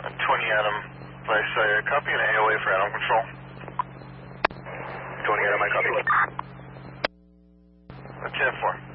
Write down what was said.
20 Adam, Vice, copy an AOA for Adam Control. 20 Adam, I copy. 10-4.